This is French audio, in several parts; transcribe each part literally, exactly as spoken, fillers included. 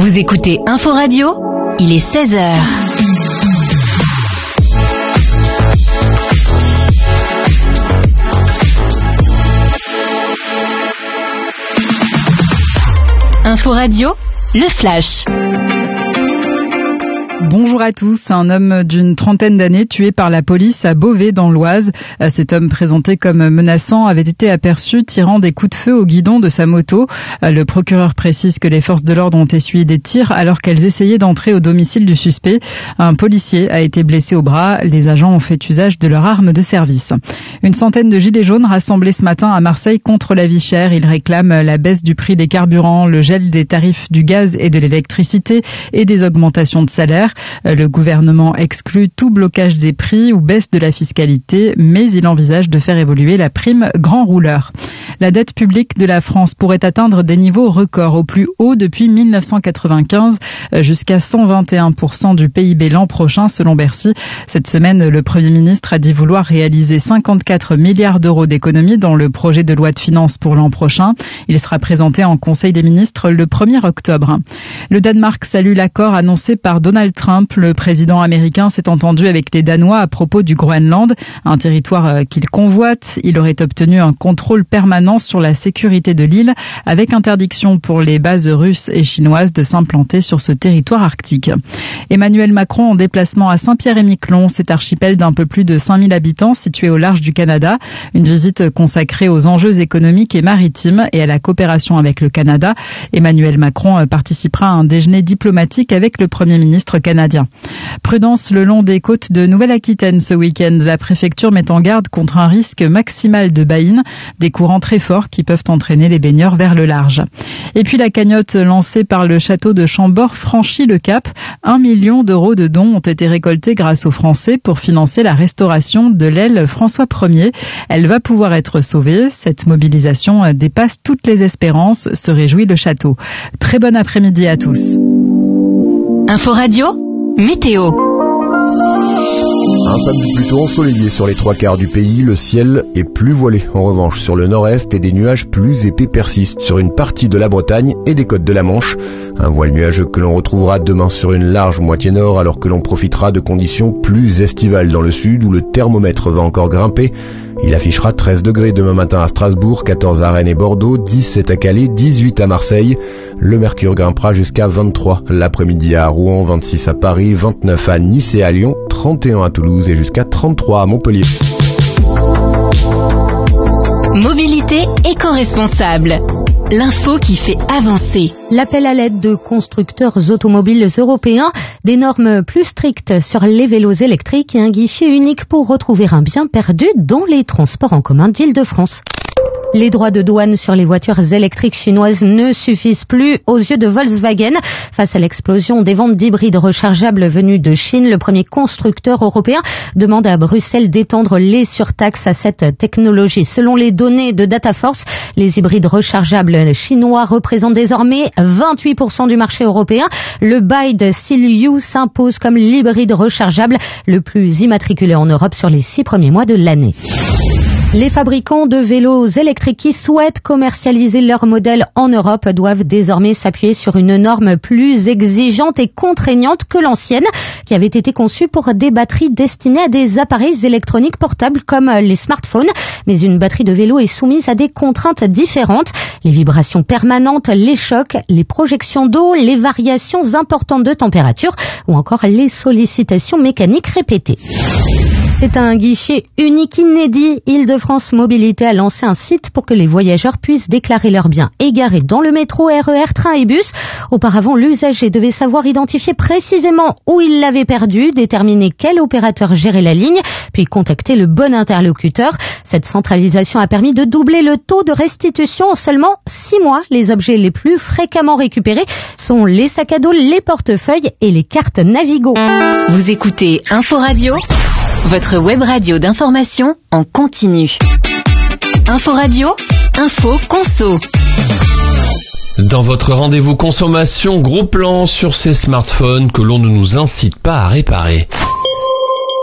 Vous écoutez Info Radio, il est seize heures. Info Radio, le flash. Bonjour à tous. Un homme d'une trentaine d'années tué par la police à Beauvais dans l'Oise. Cet homme présenté comme menaçant avait été aperçu tirant des coups de feu au guidon de sa moto. Le procureur précise que les forces de l'ordre ont essuyé des tirs alors qu'elles essayaient d'entrer au domicile du suspect. Un policier a été blessé au bras. Les agents ont fait usage de leur arme de service. Une centaine de gilets jaunes rassemblés ce matin à Marseille contre la vie chère. Ils réclament la baisse du prix des carburants, le gel des tarifs du gaz et de l'électricité et des augmentations de salaire. Le gouvernement exclut tout blocage des prix ou baisse de la fiscalité, mais il envisage de faire évoluer la prime grand rouleur. La dette publique de la France pourrait atteindre des niveaux records au plus haut depuis mille neuf cent quatre-vingt-quinze, jusqu'à cent vingt et un pour cent du P I B l'an prochain selon Bercy. Cette semaine, le Premier ministre a dit vouloir réaliser cinquante-quatre milliards d'euros d'économies dans le projet de loi de finances pour l'an prochain. Il sera présenté en Conseil des ministres le premier octobre. Le Danemark salue l'accord annoncé par Donald Trump. Le président américain s'est entendu avec les Danois à propos du Groenland, un territoire qu'il convoite. Il aurait obtenu un contrôle permanent sur la sécurité de l'île, avec interdiction pour les bases russes et chinoises de s'implanter sur ce territoire arctique. Emmanuel Macron en déplacement à Saint-Pierre-et-Miquelon, cet archipel d'un peu plus de cinq mille habitants situé au large du Canada. Une visite consacrée aux enjeux économiques et maritimes et à la coopération avec le Canada. Emmanuel Macron participera à un déjeuner diplomatique avec le Premier ministre canadien. Prudence le long des côtes de Nouvelle-Aquitaine ce week-end. La préfecture met en garde contre un risque maximal de baïnes, des courants très forts qui peuvent entraîner les baigneurs vers le large. Et puis la cagnotte lancée par le château de Chambord franchit le cap. Un million d'euros de dons ont été récoltés grâce aux Français pour financer la restauration de l'aile François Ier. Elle va pouvoir être sauvée. Cette mobilisation dépasse toutes les espérances, se réjouit le château. Très bon après-midi à tous. Info Radio, météo. Un samedi plutôt ensoleillé sur les trois quarts du pays, le ciel est plus voilé. En revanche, sur le nord-est, et des nuages plus épais persistent sur une partie de la Bretagne et des côtes de la Manche. Un voile nuageux que l'on retrouvera demain sur une large moitié nord, alors que l'on profitera de conditions plus estivales dans le sud où le thermomètre va encore grimper. Il affichera treize degrés demain matin à Strasbourg, quatorze à Rennes et Bordeaux, dix-sept à Calais, dix-huit à Marseille. Le mercure grimpera jusqu'à vingt-trois l'après-midi à Rouen, vingt-six à Paris, vingt-neuf à Nice et à Lyon, trente et un à Toulouse et jusqu'à trente-trois à Montpellier. Mobilité éco-responsable. L'info qui fait avancer. L'appel à l'aide de constructeurs automobiles européens, des normes plus strictes sur les vélos électriques et un guichet unique pour retrouver un bien perdu dans les transports en commun d'Île-de-France. Les droits de douane sur les voitures électriques chinoises ne suffisent plus aux yeux de Volkswagen. Face à l'explosion des ventes d'hybrides rechargeables venus de Chine, le premier constructeur européen demande à Bruxelles d'étendre les surtaxes à cette technologie. Selon les données de Dataforce, les hybrides rechargeables chinois représentent désormais vingt-huit pour cent du marché européen. Le BYD Seal-U s'impose comme l'hybride rechargeable le plus immatriculé en Europe sur les six premiers mois de l'année. Les fabricants de vélos électriques qui souhaitent commercialiser leur modèle en Europe doivent désormais s'appuyer sur une norme plus exigeante et contraignante que l'ancienne, qui avait été conçue pour des batteries destinées à des appareils électroniques portables comme les smartphones. Mais une batterie de vélo est soumise à des contraintes différentes. Les vibrations permanentes, les chocs, les projections d'eau, les variations importantes de température ou encore les sollicitations mécaniques répétées. C'est un guichet unique inédit. Île-de-France Mobilité a lancé un site pour que les voyageurs puissent déclarer leurs biens égarés dans le métro, R E R, train et bus. Auparavant, l'usager devait savoir identifier précisément où il l'avait perdu, déterminer quel opérateur gérait la ligne, puis contacter le bon interlocuteur. Cette centralisation a permis de doubler le taux de restitution en seulement six mois. Les objets les plus fréquemment récupérés sont les sacs à dos, les portefeuilles et les cartes Navigo. Vous écoutez Info Radio, votre web radio d'information en continu. Info Radio, info conso. Dans votre rendez-vous consommation, gros plan sur ces smartphones que l'on ne nous incite pas à réparer.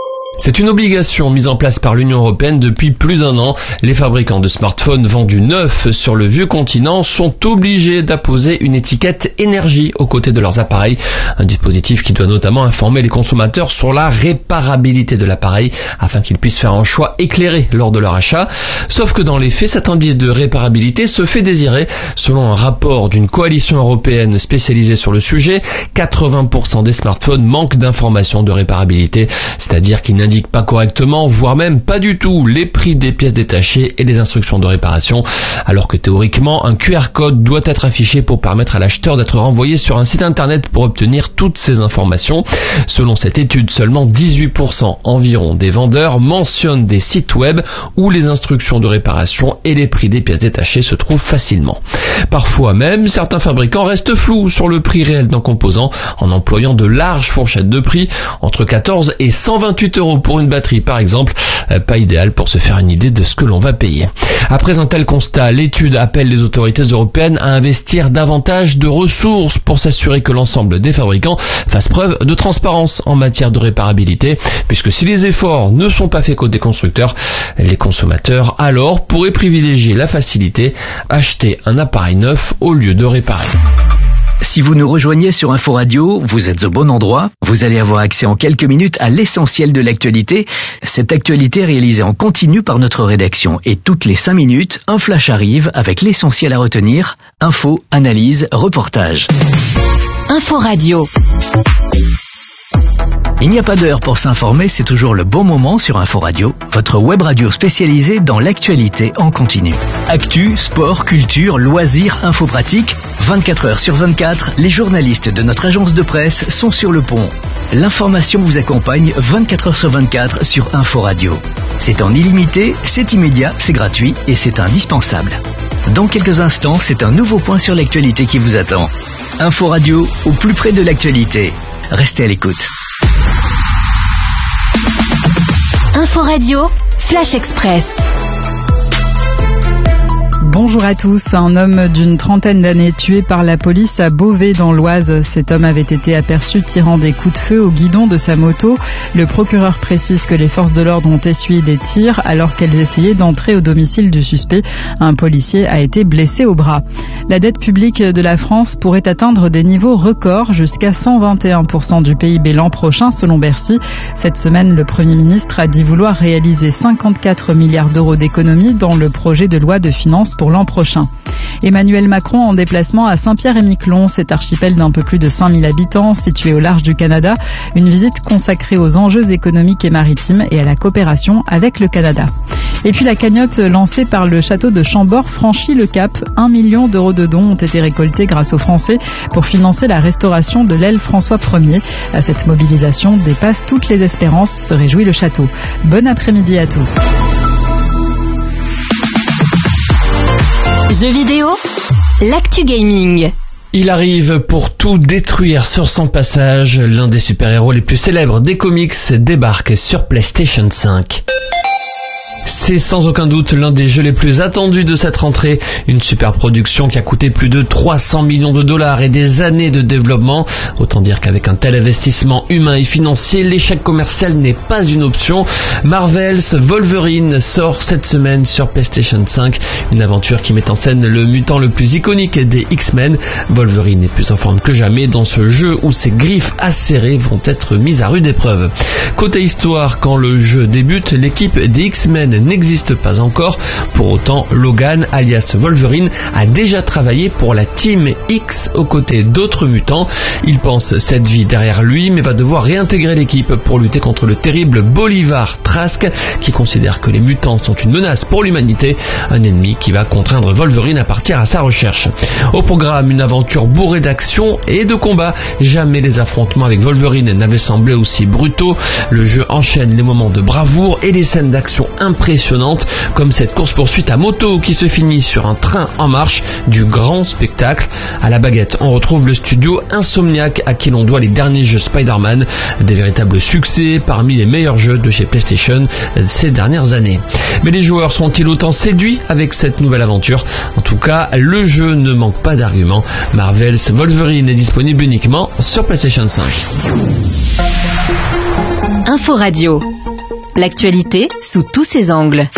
C'est une obligation mise en place par l'Union européenne depuis plus d'un an. Les fabricants de smartphones vendus neufs sur le vieux continent sont obligés d'apposer une étiquette énergie aux côtés de leurs appareils. Un dispositif qui doit notamment informer les consommateurs sur la réparabilité de l'appareil afin qu'ils puissent faire un choix éclairé lors de leur achat. Sauf que dans les faits, cet indice de réparabilité se fait désirer. Selon un rapport d'une coalition européenne spécialisée sur le sujet, quatre-vingts pour cent des smartphones manquent d'informations de réparabilité, c'est-à-dire qu'ils n'indiquent pas correctement, voire même pas du tout, les prix des pièces détachées et des instructions de réparation, alors que théoriquement, un Q R code doit être affiché pour permettre à l'acheteur d'être renvoyé sur un site internet pour obtenir toutes ces informations. Selon cette étude, seulement dix-huit pour cent environ des vendeurs mentionnent des sites web où les instructions de réparation et les prix des pièces détachées se trouvent facilement. Parfois même, certains fabricants restent flous sur le prix réel d'un composant en employant de larges fourchettes de prix, entre quatorze et cent vingt-huit euros pour une batterie par exemple, pas idéal pour se faire une idée de ce que l'on va payer. Après un tel constat, l'étude appelle les autorités européennes à investir davantage de ressources pour s'assurer que l'ensemble des fabricants fassent preuve de transparence en matière de réparabilité, puisque si les efforts ne sont pas faits côté constructeurs, les consommateurs alors pourraient privilégier la facilité, acheter un appareil neuf au lieu de réparer. Si vous nous rejoignez sur Info Radio, vous êtes au bon endroit. Vous allez avoir accès en quelques minutes à l'essentiel de l'actualité. Cette actualité est réalisée en continu par notre rédaction. Et toutes les cinq minutes, un flash arrive avec l'essentiel à retenir. Info, analyse, reportage. Info Radio. Il n'y a pas d'heure pour s'informer, c'est toujours le bon moment sur Info Radio, votre web radio spécialisée dans l'actualité en continu. Actu, sport, culture, loisirs, info pratique, vingt-quatre heures sur vingt-quatre, les journalistes de notre agence de presse sont sur le pont. L'information vous accompagne vingt-quatre heures sur vingt-quatre sur Info Radio. C'est en illimité, c'est immédiat, c'est gratuit et c'est indispensable. Dans quelques instants, c'est un nouveau point sur l'actualité qui vous attend. Info Radio, au plus près de l'actualité. Restez à l'écoute. Info Radio, Flash Express. Bonjour à tous. Un homme d'une trentaine d'années tué par la police à Beauvais dans l'Oise. Cet homme avait été aperçu tirant des coups de feu au guidon de sa moto. Le procureur précise que les forces de l'ordre ont essuyé des tirs alors qu'elles essayaient d'entrer au domicile du suspect. Un policier a été blessé au bras. La dette publique de la France pourrait atteindre des niveaux records jusqu'à cent vingt et un pour cent du P I B l'an prochain selon Bercy. Cette semaine, le Premier ministre a dit vouloir réaliser cinquante-quatre milliards d'euros d'économies dans le projet de loi de finances pour l'an prochain. Emmanuel Macron en déplacement à Saint-Pierre-et-Miquelon, cet archipel d'un peu plus de cinq mille habitants situé au large du Canada. Une visite consacrée aux enjeux économiques et maritimes et à la coopération avec le Canada. Et puis la cagnotte lancée par le château de Chambord franchit le cap. Un million d'euros de dons ont été récoltés grâce aux Français pour financer la restauration de l'aile François Ier. Cette mobilisation dépasse toutes les espérances, se réjouit le château. Bon après-midi à tous. Jeux vidéo, l'actu gaming. Il arrive pour tout détruire sur son passage. L'un des super-héros les plus célèbres des comics débarque sur PlayStation cinq. C'est sans aucun doute l'un des jeux les plus attendus de cette rentrée. Une super production qui a coûté plus de trois cents millions de dollars et des années de développement. Autant dire qu'avec un tel investissement humain et financier, l'échec commercial n'est pas une option. Marvel's Wolverine sort cette semaine sur PlayStation cinq. Une aventure qui met en scène le mutant le plus iconique des X-Men. Wolverine est plus en forme que jamais dans ce jeu où ses griffes acérées vont être mises à rude épreuve. Côté histoire, quand le jeu débute, l'équipe des X-Men n'existe pas encore. Pour autant, Logan, alias Wolverine, a déjà travaillé pour la Team X aux côtés d'autres mutants. Il pense cette vie derrière lui, mais va devoir réintégrer l'équipe pour lutter contre le terrible Bolivar Trask, qui considère que les mutants sont une menace pour l'humanité, un ennemi qui va contraindre Wolverine à partir à sa recherche. Au programme, une aventure bourrée d'action et de combats. Jamais les affrontements avec Wolverine n'avaient semblé aussi brutaux. Le jeu enchaîne les moments de bravoure et les scènes d'action impressionnante, comme cette course-poursuite à moto qui se finit sur un train en marche, du grand spectacle. À la baguette, on retrouve le studio Insomniac à qui l'on doit les derniers jeux Spider-Man, des véritables succès parmi les meilleurs jeux de chez PlayStation ces dernières années. Mais les joueurs seront-ils autant séduits avec cette nouvelle aventure? En tout cas, le jeu ne manque pas d'arguments. Marvel's Wolverine est disponible uniquement sur PlayStation cinq. Info Radio. L'actualité sous tous ses angles.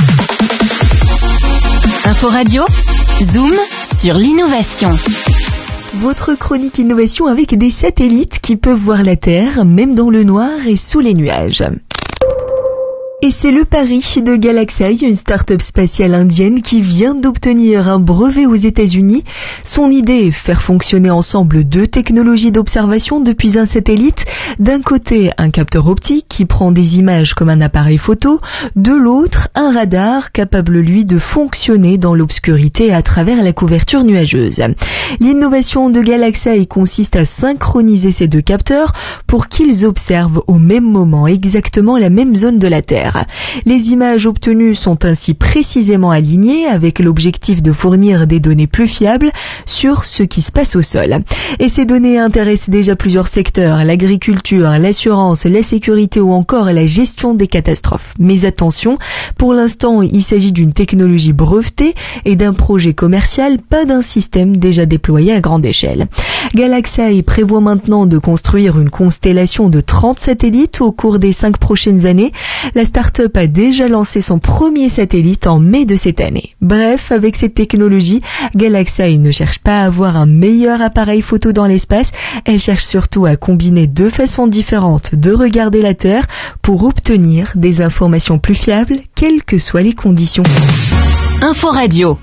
Info Radio, Zoom sur l'innovation. Votre chronique innovation avec des satellites qui peuvent voir la Terre, même dans le noir et sous les nuages. Et c'est le pari de Galaxy, une start-up spatiale indienne qui vient d'obtenir un brevet aux États-Unis. Son idée est faire fonctionner ensemble deux technologies d'observation depuis un satellite. D'un côté, un capteur optique qui prend des images comme un appareil photo. De l'autre, un radar capable, lui, de fonctionner dans l'obscurité à travers la couverture nuageuse. L'innovation de Galaxy consiste à synchroniser ces deux capteurs pour qu'ils observent au même moment exactement la même zone de la Terre. Les images obtenues sont ainsi précisément alignées avec l'objectif de fournir des données plus fiables sur ce qui se passe au sol. Et ces données intéressent déjà plusieurs secteurs, l'agriculture, l'assurance, la sécurité ou encore la gestion des catastrophes. Mais attention, pour l'instant, il s'agit d'une technologie brevetée et d'un projet commercial, pas d'un système déjà déployé à grande échelle. Galaxy prévoit maintenant de construire une constellation de trente satellites au cours des cinq prochaines années. La start-up a déjà lancé son premier satellite en mai de cette année. Bref, avec cette technologie, Galaxy ne cherche pas à avoir un meilleur appareil photo dans l'espace, elle cherche surtout à combiner deux façons différentes de regarder la Terre pour obtenir des informations plus fiables, quelles que soient les conditions. Info Radio.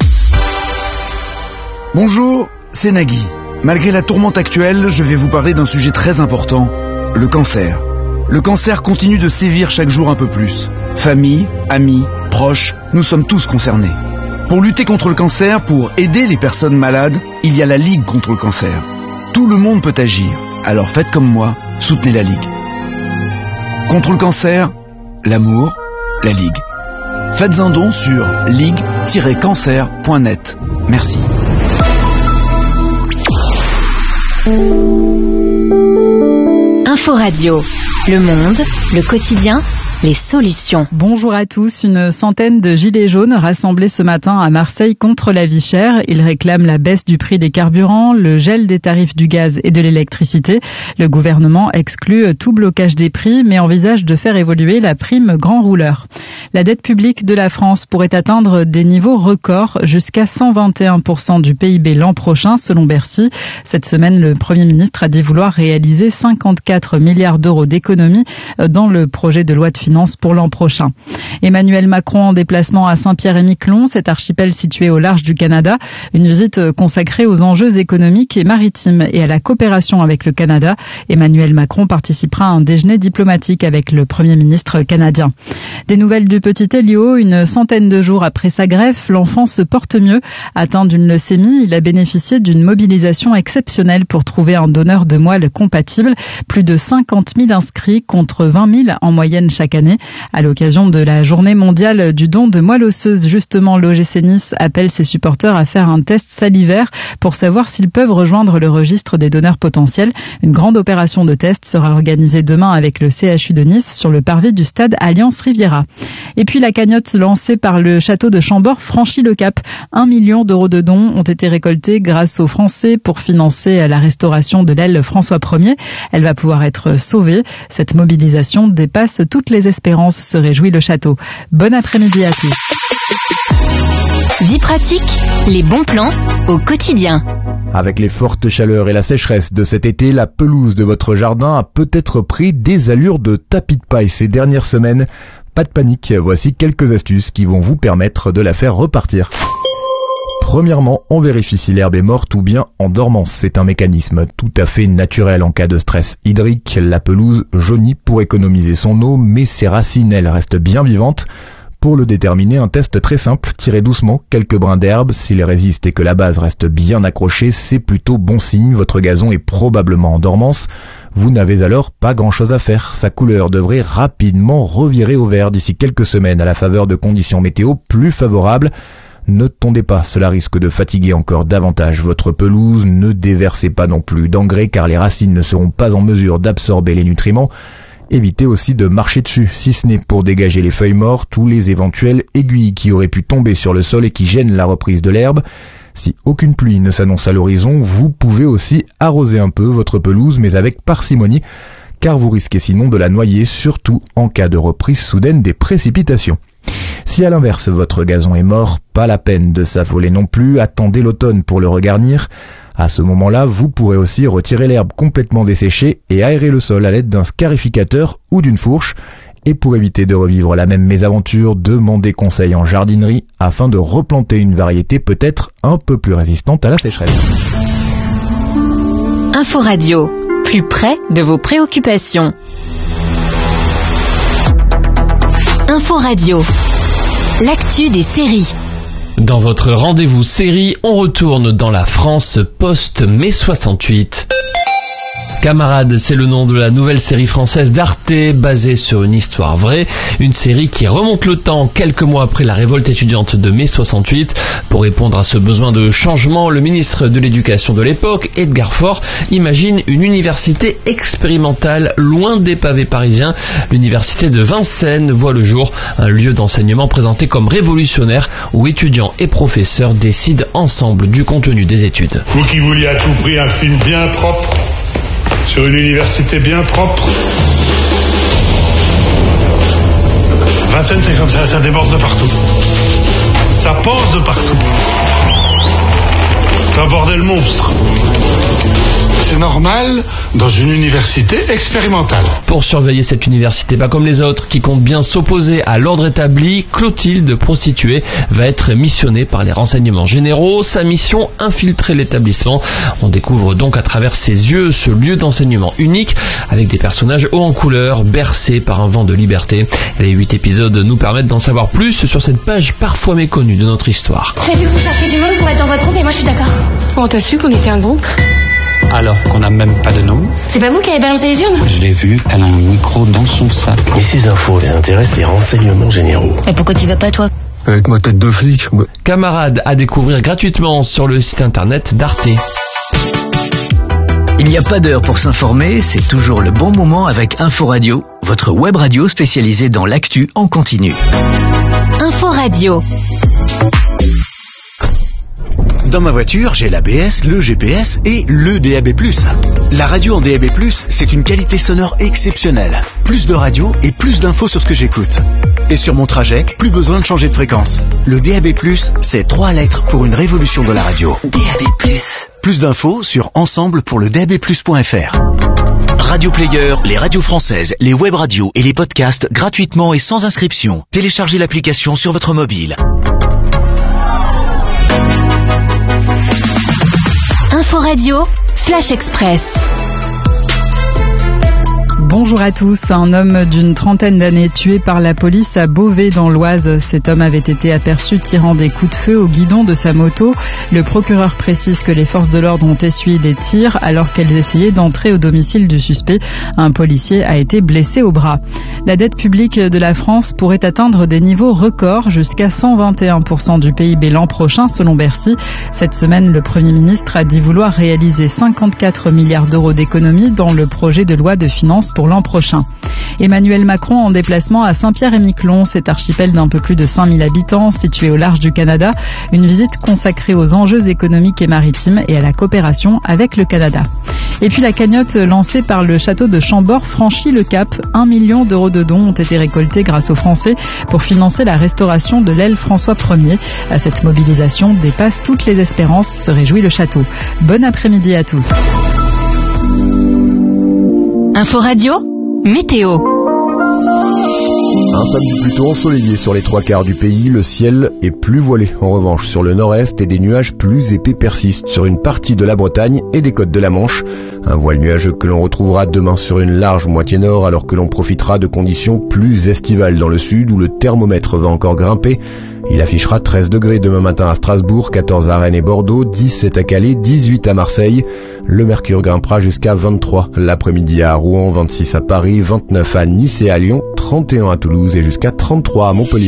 Bonjour, c'est Nagui. Malgré la tourmente actuelle, je vais vous parler d'un sujet très important, le cancer. Le cancer continue de sévir chaque jour un peu plus. Famille, amis, proches, nous sommes tous concernés. Pour lutter contre le cancer, pour aider les personnes malades, il y a la Ligue contre le cancer. Tout le monde peut agir, alors faites comme moi, soutenez la Ligue. Contre le cancer, l'amour, la Ligue. Faites un don sur ligue tiret cancer point net. Merci. Info Radio. Le monde, le quotidien, les solutions. Bonjour à tous. Une centaine de gilets jaunes rassemblés ce matin à Marseille contre la vie chère. Ils réclament la baisse du prix des carburants, le gel des tarifs du gaz et de l'électricité. Le gouvernement exclut tout blocage des prix, mais envisage de faire évoluer la prime grand rouleur. La dette publique de la France pourrait atteindre des niveaux records jusqu'à cent vingt et un pour cent du P I B l'an prochain, selon Bercy. Cette semaine, le Premier ministre a dit vouloir réaliser cinquante-quatre milliards d'euros d'économies dans le projet de loi de finances pour l'an prochain. Emmanuel Macron en déplacement à Saint-Pierre-et-Miquelon, cet archipel situé au large du Canada. Une visite consacrée aux enjeux économiques et maritimes et à la coopération avec le Canada. Emmanuel Macron participera à un déjeuner diplomatique avec le Premier ministre canadien. Des nouvelles du petit Elio, une centaine de jours après sa greffe, l'enfant se porte mieux. Atteint d'une leucémie, il a bénéficié d'une mobilisation exceptionnelle pour trouver un donneur de moelle compatible. Plus de cinquante mille inscrits contre vingt mille en moyenne chaque année. À l'occasion de la journée mondiale du don de moelle osseuse, justement, l'O G C Nice appelle ses supporters à faire un test salivaire pour savoir s'ils peuvent rejoindre le registre des donneurs potentiels. Une grande opération de test sera organisée demain avec le C H U de Nice sur le parvis du stade Alliance Riviera. Et puis la cagnotte lancée par le château de Chambord franchit le cap. Un million d'euros de dons ont été récoltés grâce aux Français pour financer la restauration de l'aile François Ier. Elle va pouvoir être sauvée. Cette mobilisation dépasse toutes les espérances, se réjouit le château. Bon après-midi à tous. Vie pratique, les bons plans au quotidien. Avec les fortes chaleurs et la sécheresse de cet été, la pelouse de votre jardin a peut-être pris des allures de tapis de paille ces dernières semaines. Pas de panique, voici quelques astuces qui vont vous permettre de la faire repartir. Premièrement, on vérifie si l'herbe est morte ou bien en dormance. C'est un mécanisme tout à fait naturel en cas de stress hydrique. La pelouse jaunit pour économiser son eau, mais ses racines, elles, restent bien vivantes. Pour le déterminer, un test très simple, tirez doucement quelques brins d'herbe. S'il résiste et que la base reste bien accrochée, c'est plutôt bon signe, votre gazon est probablement en dormance. Vous n'avez alors pas grand-chose à faire. Sa couleur devrait rapidement revirer au vert d'ici quelques semaines à la faveur de conditions météo plus favorables. Ne tondez pas, cela risque de fatiguer encore davantage votre pelouse. Ne déversez pas non plus d'engrais car les racines ne seront pas en mesure d'absorber les nutriments. Évitez aussi de marcher dessus, si ce n'est pour dégager les feuilles mortes ou les éventuelles aiguilles qui auraient pu tomber sur le sol et qui gênent la reprise de l'herbe. Si aucune pluie ne s'annonce à l'horizon, vous pouvez aussi arroser un peu votre pelouse, mais avec parcimonie, car vous risquez sinon de la noyer, surtout en cas de reprise soudaine des précipitations. Si à l'inverse votre gazon est mort, pas la peine de s'affoler non plus, attendez l'automne pour le regarnir. À ce moment-là, vous pourrez aussi retirer l'herbe complètement desséchée et aérer le sol à l'aide d'un scarificateur ou d'une fourche. Et pour éviter de revivre la même mésaventure, demandez conseil en jardinerie afin de replanter une variété peut-être un peu plus résistante à la sécheresse. Info-Radio, plus près de vos préoccupations. Info-Radio, l'actu des séries. Dans votre rendez-vous série, on retourne dans la France post-mai soixante-huit. Camarades, c'est le nom de la nouvelle série française d'Arte, basée sur une histoire vraie, une série qui remonte le temps quelques mois après la révolte étudiante de mai soixante-huit. Pour répondre à ce besoin de changement, le ministre de l'Éducation de l'époque, Edgar Faure, imagine une université expérimentale loin des pavés parisiens. L'université de Vincennes voit le jour, un lieu d'enseignement présenté comme révolutionnaire où étudiants et professeurs décident ensemble du contenu des études. Vous qui vouliez à tout prix un film bien propre, sur une université bien propre. Vincennes, c'est comme ça, ça déborde de partout. Ça pose de partout. C'est un bordel monstre. C'est normal dans une université expérimentale. Pour surveiller cette université, pas comme les autres, qui compte bien s'opposer à l'ordre établi, Clotilde, prostituée, va être missionnée par les renseignements généraux. Sa mission, infiltrer l'établissement. On découvre donc à travers ses yeux ce lieu d'enseignement unique, avec des personnages hauts en couleur, bercés par un vent de liberté. Les huit épisodes nous permettent d'en savoir plus sur cette page parfois méconnue de notre histoire. J'ai vu que vous cherchiez du monde pour être dans votre groupe et moi je suis d'accord. Comment t'as su qu'on était un groupe ? Alors qu'on n'a même pas de nom. C'est pas vous qui avez balancé les urnes ? Je l'ai vu, elle a un micro dans son sac. Mais ces infos les intéressent les renseignements généraux. Et pourquoi t'y vas pas toi ? Avec ma tête de flic. Bah... Camarades à découvrir gratuitement sur le site internet d'Arte. Il n'y a pas d'heure pour s'informer, c'est toujours le bon moment avec Info-Radio, votre web radio spécialisée dans l'actu en continu. Info-Radio. Dans ma voiture, j'ai l'A B S, le G P S et le D A B plus. La radio en D A B plus, c'est une qualité sonore exceptionnelle. Plus de radio et plus d'infos sur ce que j'écoute. Et sur mon trajet, plus besoin de changer de fréquence. Le D A B plus, c'est trois lettres pour une révolution de la radio. D A B plus. Plus d'infos sur ensemble pour le D A B plus point F R. Radio Player, les radios françaises, les web radios et les podcasts gratuitement et sans inscription. Téléchargez l'application sur votre mobile. Info-Radio, Flash Express. Bonjour à tous. Un homme d'une trentaine d'années tué par la police à Beauvais dans l'Oise. Cet homme avait été aperçu tirant des coups de feu au guidon de sa moto. Le procureur précise que les forces de l'ordre ont essuyé des tirs alors qu'elles essayaient d'entrer au domicile du suspect. Un policier a été blessé au bras. La dette publique de la France pourrait atteindre des niveaux records jusqu'à cent vingt et un pour cent du P I B l'an prochain selon Bercy. Cette semaine, le Premier ministre a dit vouloir réaliser cinquante-quatre milliards d'euros d'économies dans le projet de loi de finances pour l'an prochain. Emmanuel Macron en déplacement à Saint-Pierre-et-Miquelon, cet archipel d'un peu plus de cinq mille habitants situé au large du Canada. Une visite consacrée aux enjeux économiques et maritimes et à la coopération avec le Canada. Et puis la cagnotte lancée par le château de Chambord franchit le cap. Un million d'euros de dons ont été récoltés grâce aux Français pour financer la restauration de l'aile François Ier. Cette mobilisation dépasse toutes les espérances, se réjouit le château. Bon après-midi à tous. Info-Radio, météo. Un samedi plutôt ensoleillé sur les trois quarts du pays, le ciel est plus voilé en revanche sur le nord-est et des nuages plus épais persistent sur une partie de la Bretagne et des côtes de la Manche. Un voile nuageux que l'on retrouvera demain sur une large moitié nord alors que l'on profitera de conditions plus estivales dans le sud où le thermomètre va encore grimper. Il affichera treize degrés demain matin à Strasbourg, quatorze à Rennes et Bordeaux, dix-sept à Calais, dix-huit à Marseille. Le mercure grimpera jusqu'à vingt-trois l'après-midi à Rouen, vingt-six à Paris, vingt-neuf à Nice et à Lyon, trente et un à Toulouse et jusqu'à trente-trois à Montpellier.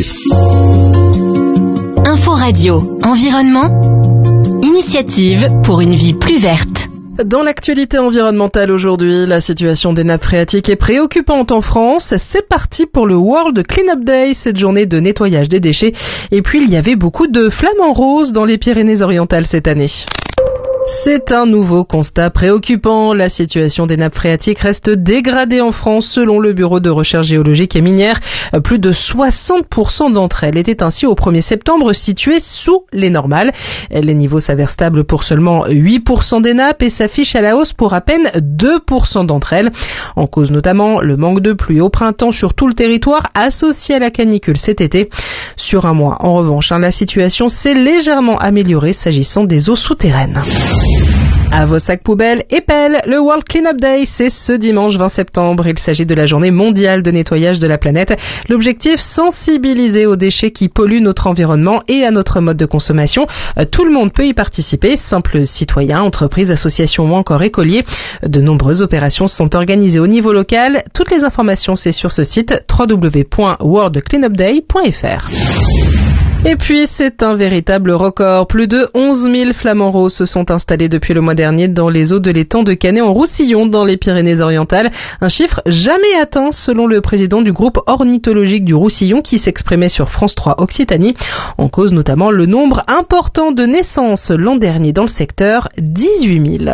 Info-Radio, environnement, initiative pour une vie plus verte. Dans l'actualité environnementale aujourd'hui, la situation des nappes phréatiques est préoccupante en France. C'est parti pour le World Cleanup Day, cette journée de nettoyage des déchets. Et puis il y avait beaucoup de flamants roses dans les Pyrénées-Orientales cette année. C'est un nouveau constat préoccupant. La situation des nappes phréatiques reste dégradée en France selon le Bureau de recherche géologique et minière. Plus de soixante pour cent d'entre elles étaient ainsi au premier septembre situées sous les normales. Les niveaux s'avèrent stables pour seulement huit pour cent des nappes et s'affichent à la hausse pour à peine deux pour cent d'entre elles. En cause notamment le manque de pluie au printemps sur tout le territoire associé à la canicule cet été. Sur un mois, en revanche, la situation s'est légèrement améliorée s'agissant des eaux souterraines. À vos sacs poubelles et pelles, le World Cleanup Day, c'est ce dimanche vingt septembre. Il s'agit de la journée mondiale de nettoyage de la planète. L'objectif, sensibiliser aux déchets qui polluent notre environnement et à notre mode de consommation. Tout le monde peut y participer, simples citoyens, entreprises, associations ou encore écoliers. De nombreuses opérations sont organisées au niveau local. Toutes les informations, c'est sur ce site w w w point world cleanup day point f r. Et puis, c'est un véritable record. Plus de onze mille flamants roses se sont installés depuis le mois dernier dans les eaux de l'étang de Canet-en-Roussillon, dans les Pyrénées-Orientales. Un chiffre jamais atteint, selon le président du groupe ornithologique du Roussillon, qui s'exprimait sur France trois Occitanie. En cause notamment le nombre important de naissances l'an dernier dans le secteur, dix-huit mille.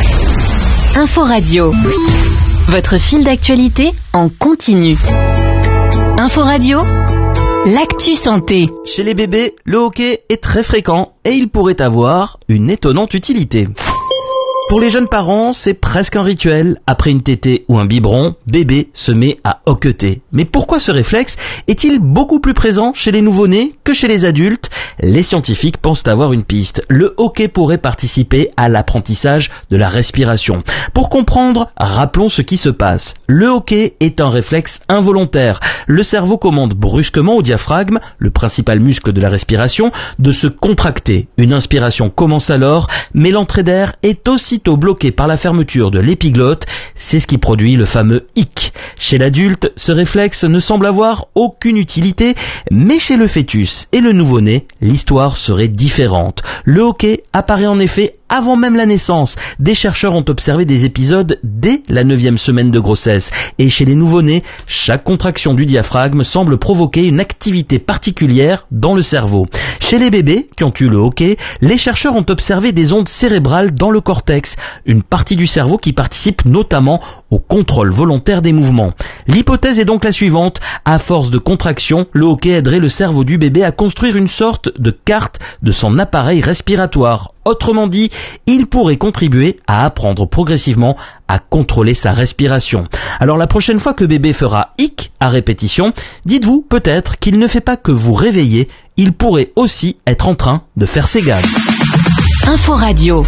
Info Radio. Votre fil d'actualité en continu. Info Radio. L'actu santé. Chez les bébés, le hockey est très fréquent et il pourrait avoir une étonnante utilité. Pour les jeunes parents, c'est presque un rituel. Après une tétée ou un biberon, bébé se met à hoqueter. Mais pourquoi ce réflexe est-il beaucoup plus présent chez les nouveau-nés que chez les adultes ? Les scientifiques pensent avoir une piste. Le hoquet pourrait participer à l'apprentissage de la respiration. Pour comprendre, rappelons ce qui se passe. Le hoquet est un réflexe involontaire. Le cerveau commande brusquement au diaphragme, le principal muscle de la respiration, de se contracter. Une inspiration commence alors, mais l'entrée d'air est aussi bloqué par la fermeture de l'épiglotte, c'est ce qui produit le fameux hic. Chez l'adulte, ce réflexe ne semble avoir aucune utilité, mais chez le fœtus et le nouveau-né, l'histoire serait différente. Le hoquet apparaît en effet avant même la naissance. Des chercheurs ont observé des épisodes dès la neuvième semaine de grossesse. Et chez les nouveau-nés, chaque contraction du diaphragme semble provoquer une activité particulière dans le cerveau. Chez les bébés qui ont eu le hoquet, les chercheurs ont observé des ondes cérébrales dans le cortex, une partie du cerveau qui participe notamment au contrôle volontaire des mouvements. L'hypothèse est donc la suivante. À force de contraction, le hoquet aiderait le cerveau du bébé à construire une sorte de carte de son appareil respiratoire. Autrement dit, il pourrait contribuer à apprendre progressivement à contrôler sa respiration. Alors la prochaine fois que bébé fera hic à répétition, dites-vous peut-être qu'il ne fait pas que vous réveiller, il pourrait aussi être en train de faire ses gammes. Info Radio.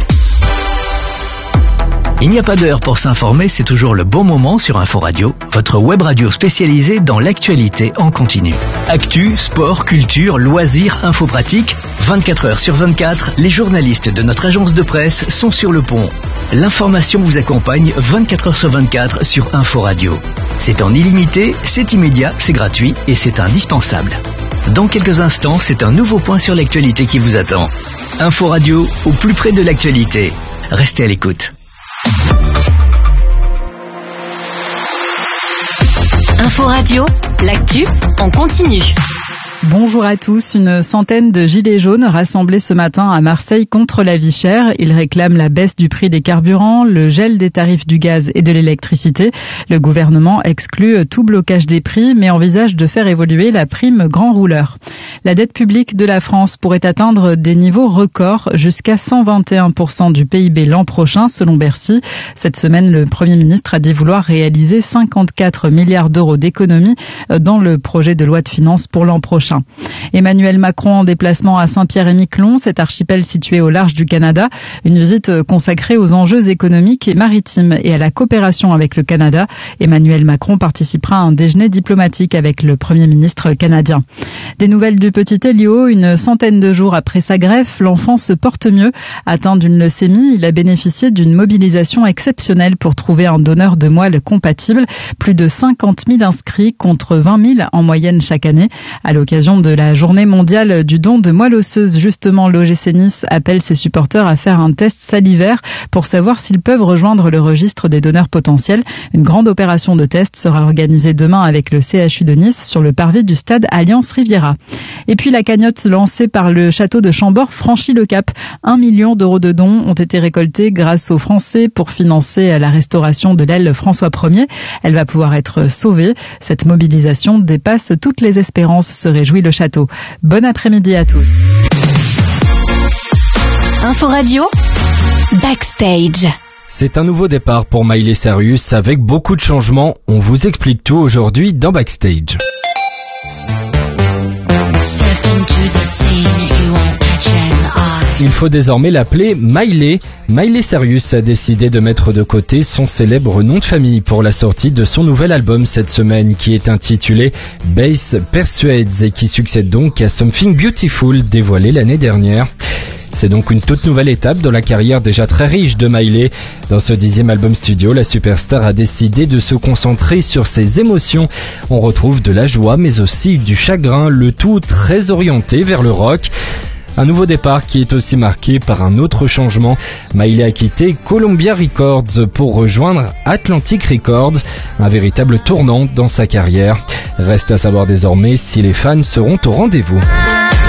Il n'y a pas d'heure pour s'informer, c'est toujours le bon moment sur Info Radio, votre web radio spécialisée dans l'actualité en continu. Actu, sport, culture, loisirs, info pratique, vingt-quatre heures sur vingt-quatre, les journalistes de notre agence de presse sont sur le pont. L'information vous accompagne vingt-quatre heures sur vingt-quatre sur Info Radio. C'est en illimité, c'est immédiat, c'est gratuit et c'est indispensable. Dans quelques instants, c'est un nouveau point sur l'actualité qui vous attend. Info Radio, au plus près de l'actualité. Restez à l'écoute. Info Radio, l'actu en continu. Bonjour à tous. Une centaine de gilets jaunes rassemblés ce matin à Marseille contre la vie chère. Ils réclament la baisse du prix des carburants, le gel des tarifs du gaz et de l'électricité. Le gouvernement exclut tout blocage des prix, mais envisage de faire évoluer la prime grand rouleur. La dette publique de la France pourrait atteindre des niveaux records, jusqu'à cent vingt et un pour cent du P I B l'an prochain, selon Bercy. Cette semaine, le Premier ministre a dit vouloir réaliser cinquante-quatre milliards d'euros d'économies dans le projet de loi de finances pour l'an prochain. Emmanuel Macron en déplacement à Saint-Pierre-et-Miquelon, cet archipel situé au large du Canada. Une visite consacrée aux enjeux économiques et maritimes et à la coopération avec le Canada. Emmanuel Macron participera à un déjeuner diplomatique avec le Premier ministre canadien. Des nouvelles du petit Elio, une centaine de jours après sa greffe, l'enfant se porte mieux. Atteint d'une leucémie, il a bénéficié d'une mobilisation exceptionnelle pour trouver un donneur de moelle compatible. Plus de cinquante mille inscrits contre vingt mille en moyenne chaque année. À l'occasion l'occasion de la journée mondiale du don de moelle osseuse. Justement, l'O G C Nice appelle ses supporters à faire un test salivaire pour savoir s'ils peuvent rejoindre le registre des donneurs potentiels. Une grande opération de test sera organisée demain avec le C H U de Nice sur le parvis du stade Alliance Riviera. Et puis la cagnotte lancée par le château de Chambord franchit le cap. Un million d'euros de dons ont été récoltés grâce aux Français pour financer la restauration de l'aile François Ier. Elle va pouvoir être sauvée. Cette mobilisation dépasse toutes les espérances, se réjouit le château. Bon après-midi à tous. Info Radio, Backstage. C'est un nouveau départ pour Miley Cyrus avec beaucoup de changements. On vous explique tout aujourd'hui dans Backstage. Il faut désormais l'appeler Miley. Miley Cyrus a décidé de mettre de côté son célèbre nom de famille pour la sortie de son nouvel album cette semaine qui est intitulé Bass Persuades et qui succède donc à Something Beautiful dévoilé l'année dernière. C'est donc une toute nouvelle étape dans la carrière déjà très riche de Miley. Dans ce dixième album studio, la superstar a décidé de se concentrer sur ses émotions. On retrouve de la joie mais aussi du chagrin, le tout très orienté vers le rock. Un nouveau départ qui est aussi marqué par un autre changement. Miley a quitté Columbia Records pour rejoindre Atlantic Records, un véritable tournant dans sa carrière. Reste à savoir désormais si les fans seront au rendez-vous.